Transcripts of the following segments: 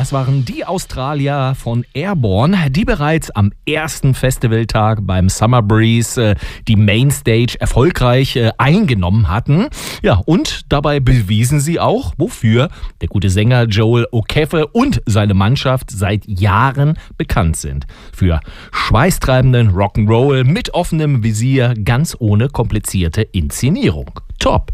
Das waren die Australier von Airborne, die bereits am ersten Festivaltag beim Summer Breeze die Mainstage erfolgreich eingenommen hatten. Ja, und dabei bewiesen sie auch, wofür der gute Sänger Joel O'Keefe und seine Mannschaft seit Jahren bekannt sind. Für schweißtreibenden Rock'n'Roll mit offenem Visier, ganz ohne komplizierte Inszenierung. Top!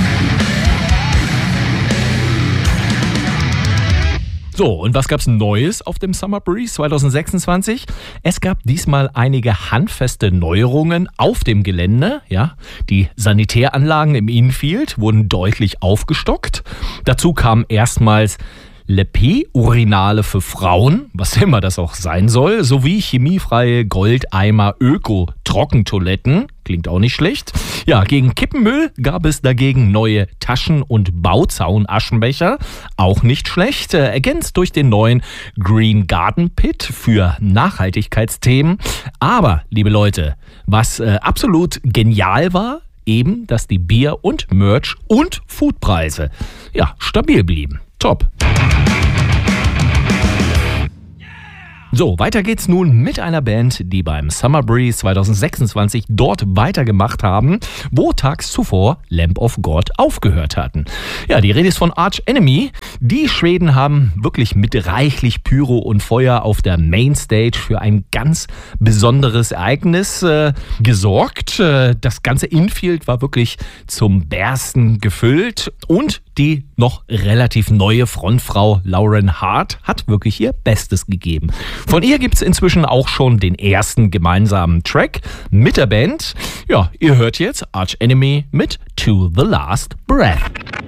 So, und was gab's Neues auf dem Summer Breeze 2026? Es gab diesmal einige handfeste Neuerungen auf dem Gelände. Ja, die Sanitäranlagen im Infield wurden deutlich aufgestockt. Dazu kamen erstmals Lepi-Urinale für Frauen, was immer das auch sein soll, sowie chemiefreie Goldeimer-Öko-Trockentoiletten. Klingt auch nicht schlecht. Ja, gegen Kippenmüll gab es dagegen neue Taschen- und Bauzaun-Aschenbecher. Auch nicht schlecht. Ergänzt durch den neuen Green Garden Pit für Nachhaltigkeitsthemen. Aber, liebe Leute, was absolut genial war, eben, dass die Bier- und Merch- und Foodpreise stabil blieben. Top. So, weiter geht's nun mit einer Band, die beim Summer Breeze 2026 dort weitergemacht haben, wo tags zuvor Lamb of God aufgehört hatten. Ja, die Rede ist von Arch Enemy. Die Schweden haben wirklich mit reichlich Pyro und Feuer auf der Mainstage für ein ganz besonderes Ereignis gesorgt. Das ganze Infield war wirklich zum Bersten gefüllt und die noch relativ neue Frontfrau Lauren Hart hat wirklich ihr Bestes gegeben. Von ihr gibt es inzwischen auch schon den ersten gemeinsamen Track mit der Band. Ja, ihr hört jetzt Arch Enemy mit To the Last Breath.